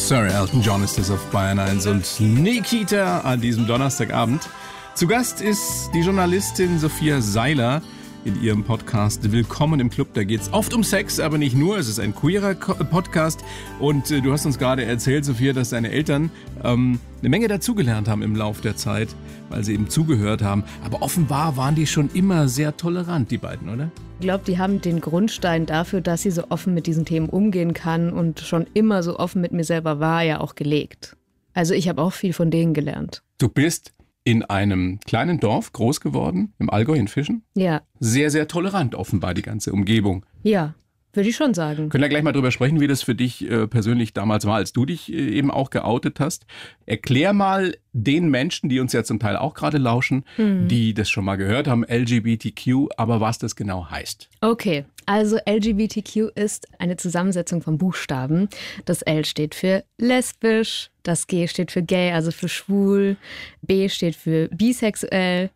Sir Elton John ist es auf Bayern 1 und Nikita an diesem Donnerstagabend. Zu Gast ist die Journalistin Sophia Seiler in ihrem Podcast Willkommen im Club. Da geht es oft um Sex, aber nicht nur. Es ist ein queerer Podcast. Und du hast uns gerade erzählt, Sophia, dass deine Eltern eine Menge dazugelernt haben im Lauf der Zeit, weil sie eben zugehört haben. Aber offenbar waren die schon immer sehr tolerant, die beiden, oder? Ich glaube, die haben den Grundstein dafür, dass sie so offen mit diesen Themen umgehen kann und schon immer so offen mit mir selber war, ja auch gelegt. Also ich habe auch viel von denen gelernt. Du bist in einem kleinen Dorf groß geworden, im Allgäu in Fischen. Ja. Sehr, sehr tolerant offenbar, die ganze Umgebung. Ja, würde ich schon sagen. Können wir gleich mal drüber sprechen, wie das für dich persönlich damals war, als du dich eben auch geoutet hast. Erklär mal den Menschen, die uns ja zum Teil auch gerade lauschen, die das schon mal gehört haben, LGBTQ, aber was das genau heißt. Okay, also LGBTQ ist eine Zusammensetzung von Buchstaben. Das L steht für lesbisch, das G steht für gay, also für schwul, B steht für bisexuell,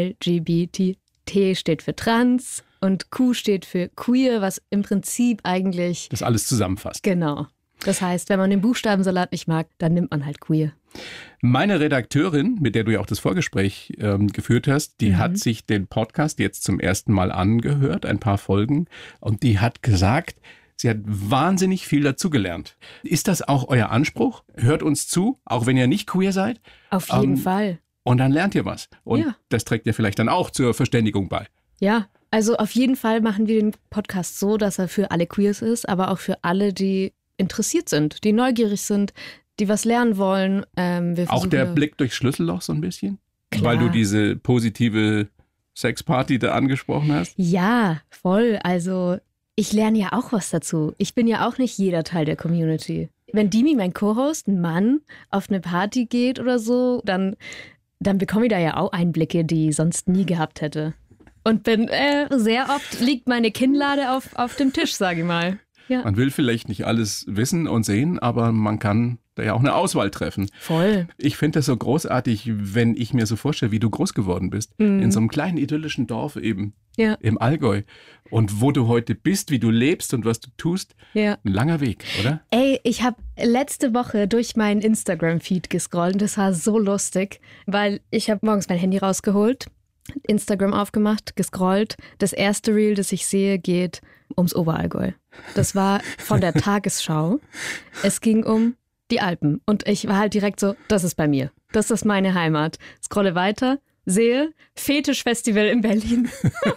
LGBT, T steht für trans und Q steht für queer, was im Prinzip eigentlich das alles zusammenfasst. Genau. Das heißt, wenn man den Buchstabensalat nicht mag, dann nimmt man halt queer. Meine Redakteurin, mit der du ja auch das Vorgespräch geführt hast, die hat sich den Podcast jetzt zum ersten Mal angehört, ein paar Folgen, und die hat gesagt, sie hat wahnsinnig viel dazugelernt. Ist das auch euer Anspruch? Hört uns zu, auch wenn ihr nicht queer seid? Auf jeden Fall. Und dann lernt ihr was. Und das trägt ihr vielleicht dann auch zur Verständigung bei. Ja, also auf jeden Fall machen wir den Podcast so, dass er für alle Queers ist, aber auch für alle, die interessiert sind, die neugierig sind, die was lernen wollen. Auch der Blick durchs Schlüsselloch so ein bisschen? Klar. Weil du diese positive Sexparty da angesprochen hast? Ja, voll. Also ich lerne ja auch was dazu. Ich bin ja auch nicht jeder Teil der Community. Wenn Dimi, mein Co-Host, ein Mann, auf eine Party geht oder so, dann bekomme ich da ja auch Einblicke, die ich sonst nie gehabt hätte. Und bin sehr oft liegt meine Kinnlade auf dem Tisch, sage ich mal. Ja. Man will vielleicht nicht alles wissen und sehen, aber man kann da ja auch eine Auswahl treffen. Voll. Ich finde das so großartig, wenn ich mir so vorstelle, wie du groß geworden bist. In so einem kleinen idyllischen Dorf eben im Allgäu. Und wo du heute bist, wie du lebst und was du tust. Ja. Ein langer Weg, oder? Ey, ich habe letzte Woche durch meinen Instagram-Feed gescrollt und das war so lustig, weil ich habe morgens mein Handy rausgeholt, Instagram aufgemacht, gescrollt. Das erste Reel, das ich sehe, geht ums Oberallgäu. Das war von der Tagesschau. Es ging um die Alpen. Und ich war halt direkt so, das ist bei mir. Das ist meine Heimat. Scrolle weiter, sehe Fetischfestival in Berlin.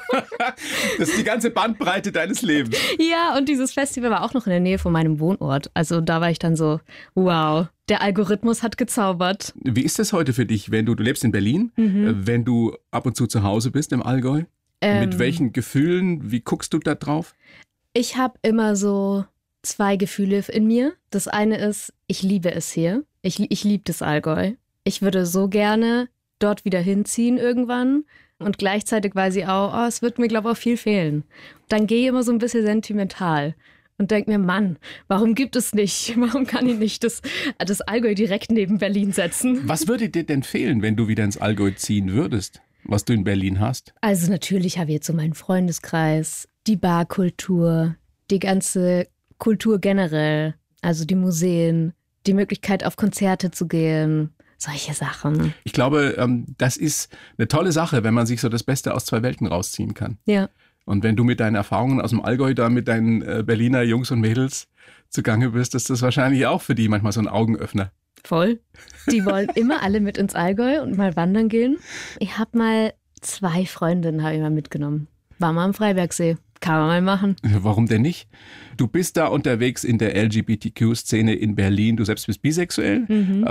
Das ist die ganze Bandbreite deines Lebens. Ja, und dieses Festival war auch noch in der Nähe von meinem Wohnort. Also da war ich dann so, wow, der Algorithmus hat gezaubert. Wie ist das heute für dich, wenn du lebst in Berlin, wenn du ab und zu Hause bist im Allgäu? Mit welchen Gefühlen, wie guckst du da drauf? Ich habe immer so zwei Gefühle in mir. Das eine ist, ich liebe es hier. Ich liebe das Allgäu. Ich würde so gerne dort wieder hinziehen irgendwann. Und gleichzeitig weiß ich auch, es wird mir, glaube ich, auch viel fehlen. Dann gehe ich immer so ein bisschen sentimental und denke mir, Mann, warum gibt es nicht? Warum kann ich nicht das Allgäu direkt neben Berlin setzen? Was würde dir denn fehlen, wenn du wieder ins Allgäu ziehen würdest, was du in Berlin hast? Also natürlich habe ich jetzt so meinen Freundeskreis, die Barkultur, die ganze Kultur generell, also die Museen, die Möglichkeit auf Konzerte zu gehen, solche Sachen. Ich glaube, das ist eine tolle Sache, wenn man sich so das Beste aus zwei Welten rausziehen kann. Ja. Und wenn du mit deinen Erfahrungen aus dem Allgäu da mit deinen Berliner Jungs und Mädels zugange bist, ist das wahrscheinlich auch für die manchmal so ein Augenöffner. Voll. Die wollen immer alle mit ins Allgäu und mal wandern gehen. Ich habe mal 2 Freundinnen habe ich mal mitgenommen. War mal am Freibergsee. Kann man mal machen. Warum denn nicht? Du bist da unterwegs in der LGBTQ-Szene in Berlin. Du selbst bist bisexuell.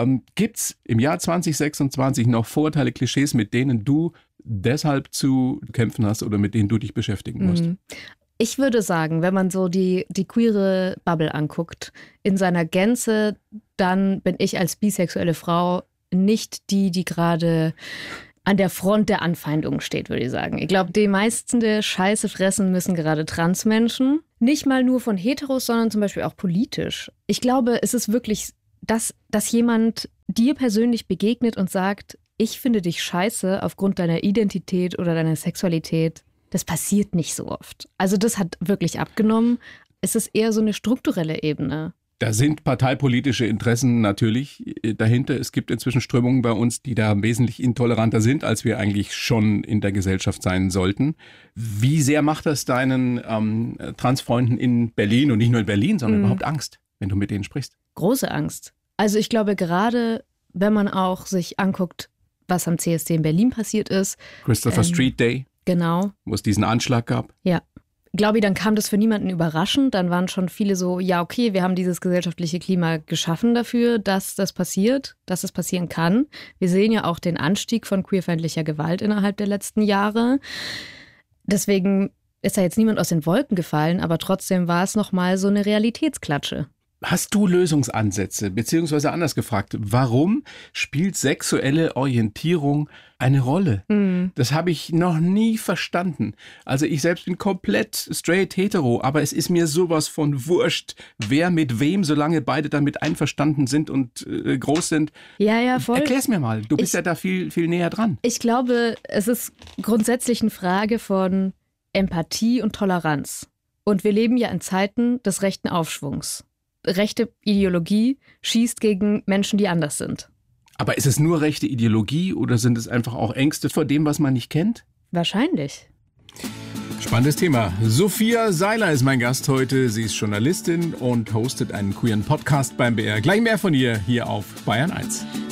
Gibt's im Jahr 2026 noch Vorurteile, Klischees, mit denen du deshalb zu kämpfen hast oder mit denen du dich beschäftigen musst? Ich würde sagen, wenn man so die queere Bubble anguckt, in seiner Gänze, dann bin ich als bisexuelle Frau nicht die gerade an der Front der Anfeindung steht, würde ich sagen. Ich glaube, die meisten der Scheiße fressen müssen gerade Transmenschen. Nicht mal nur von Heteros, sondern zum Beispiel auch politisch. Ich glaube, es ist wirklich, dass jemand dir persönlich begegnet und sagt, ich finde dich scheiße aufgrund deiner Identität oder deiner Sexualität. Das passiert nicht so oft. Also das hat wirklich abgenommen. Es ist eher so eine strukturelle Ebene. Da sind parteipolitische Interessen natürlich dahinter. Es gibt inzwischen Strömungen bei uns, die da wesentlich intoleranter sind, als wir eigentlich schon in der Gesellschaft sein sollten. Wie sehr macht das deinen Transfreunden in Berlin und nicht nur in Berlin, sondern überhaupt Angst, wenn du mit denen sprichst? Große Angst. Also ich glaube, gerade wenn man auch sich anguckt, was am CSD in Berlin passiert ist. Christopher Street Day. Genau. Wo es diesen Anschlag gab. Ja. Glaube ich, dann kam das für niemanden überraschend. Dann waren schon viele so, ja okay, wir haben dieses gesellschaftliche Klima geschaffen dafür, dass das passiert, dass es passieren kann. Wir sehen ja auch den Anstieg von queerfeindlicher Gewalt innerhalb der letzten Jahre. Deswegen ist da jetzt niemand aus den Wolken gefallen, aber trotzdem war es nochmal so eine Realitätsklatsche. Hast du Lösungsansätze, beziehungsweise anders gefragt, warum spielt sexuelle Orientierung eine Rolle? Das habe ich noch nie verstanden. Also ich selbst bin komplett straight hetero, aber es ist mir sowas von wurscht, wer mit wem, solange beide damit einverstanden sind und groß sind. Ja, voll. Erklär's mir mal, du bist ja da viel, viel näher dran. Ich glaube, es ist grundsätzlich eine Frage von Empathie und Toleranz. Und wir leben ja in Zeiten des rechten Aufschwungs. Rechte Ideologie schießt gegen Menschen, die anders sind. Aber ist es nur rechte Ideologie oder sind es einfach auch Ängste vor dem, was man nicht kennt? Wahrscheinlich. Spannendes Thema. Sophia Seiler ist mein Gast heute. Sie ist Journalistin und hostet einen queeren Podcast beim BR. Gleich mehr von ihr hier auf Bayern 1.